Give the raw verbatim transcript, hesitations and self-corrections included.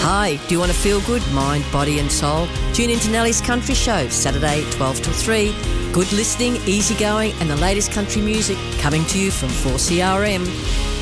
Hi, do you want to feel good, mind, body and soul? Tune into Nellie's Country Show, Saturday twelve till three. Good listening, easy going and the latest country music coming to you from four C R M.